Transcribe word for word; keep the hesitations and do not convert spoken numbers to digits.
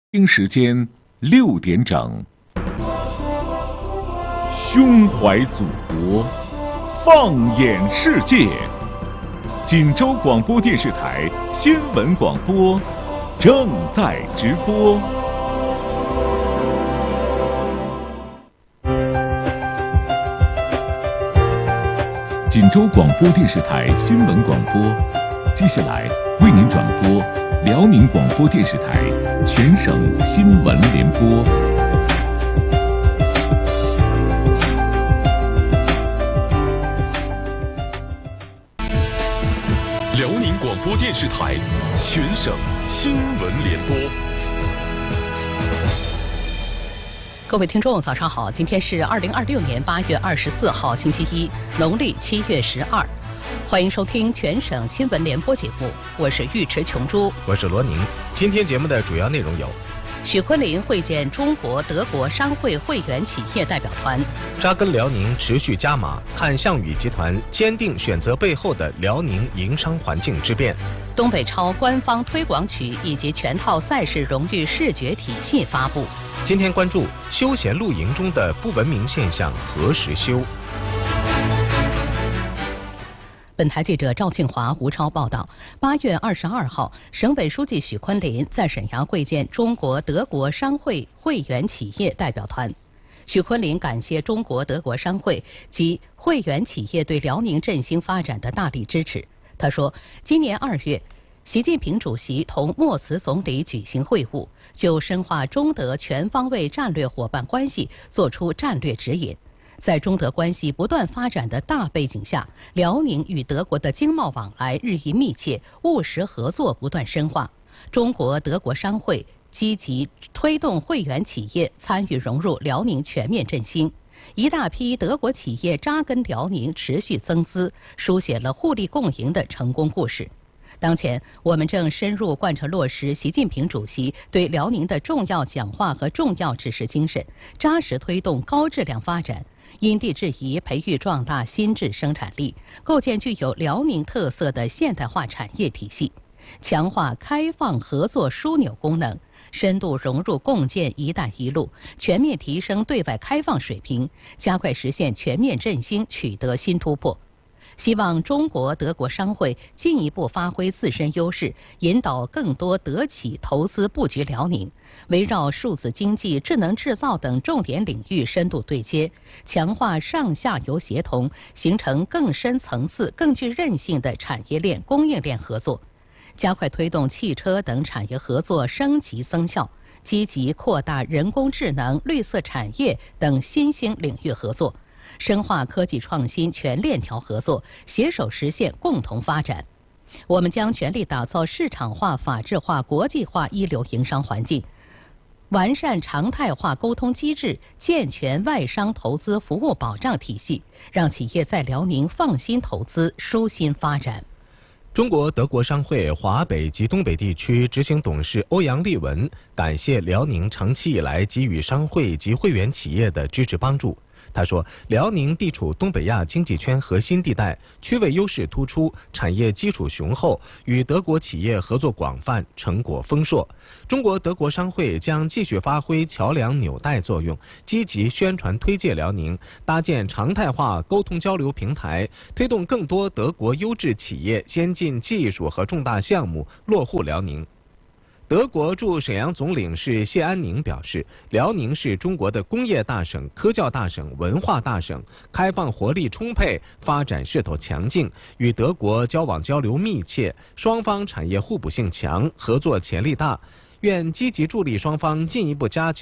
北京时间六点整，胸怀祖国，放眼世界。锦州广播电视台新闻广播正在直播。锦州广播电视台新闻广播，接下来为您转播辽宁广播电视台全省新闻联播。 辽宁广播电视台全省新闻联播。 各位听众，早上好！今天是二零二六年八月二十四号，星期一，农历七月十二。欢迎收听全省新闻联播节目，我是尉迟琼珠， 我是罗宁。今天节目的主要内容有： 许昆林会见中国德国商会会员企业代表团； 扎根辽宁持续加码，看项羽集团坚定选择背后的辽宁营商环境之变； 东北超官方推广曲以及全套赛事荣誉视觉体系发布。 今天关注休闲露营中的不文明现象何时休？ 本台记者赵庆华、吴超报道：八月二十二号，省委书记许昆林在沈阳会见中国德国商会会员企业代表团。许昆林感谢中国德国商会及会员企业对辽宁振兴发展的大力支持。他说，今年二月，习近平主席同莫茨总理举行会晤，就深化中德全方位战略伙伴关系作出战略指引。在中德关系不断发展的大背景下，辽宁与德国的经贸往来日益密切，务实合作不断深化。中国德国商会积极推动会员企业参与融入辽宁全面振兴，一大批德国企业扎根辽宁持续增资，书写了互利共赢的成功故事。当前，我们正深入贯彻落实习近平主席对辽宁的重要讲话和重要指示精神，扎实推动高质量发展，因地制宜培育壮大新质生产力，构建具有辽宁特色的现代化产业体系，强化开放合作枢纽功能，深度融入共建“一带一路”，全面提升对外开放水平，加快实现全面振兴取得新突破。希望中国德国商会进一步发挥自身优势，引导更多德企投资布局辽宁，围绕数字经济、智能制造等重点领域深度对接，强化上下游协同，形成更深层次、更具韧性的产业链、供应链合作，加快推动汽车等产业合作升级增效，积极扩大人工智能、绿色产业等新兴领域合作，深化科技创新全链条合作，携手实现共同发展。我们将全力打造市场化、法治化、国际化一流营商环境，完善常态化沟通机制，健全外商投资服务保障体系，让企业在辽宁放心投资、舒心发展。 中国德国商会华北及东北地区执行董事欧阳立文感谢辽宁长期以来给予商会及会员企业的支持帮助。他说，辽宁地处东北亚经济圈核心地带，区位优势突出，产业基础雄厚，与德国企业合作广泛，成果丰硕。中国德国商会将继续发挥桥梁纽带作用，积极宣传推介辽宁，搭建常态化沟通交流平台，推动更多德国优质企业、先进技术和重大项目落户辽宁。德国驻沈阳总领事谢安宁表示，辽宁是中国的工业大省、科教大省、文化大省，开放活力充沛，发展势头强劲，与德国交往交流密切，双方产业互补性强，合作潜力大，愿积极助力双方进一步加强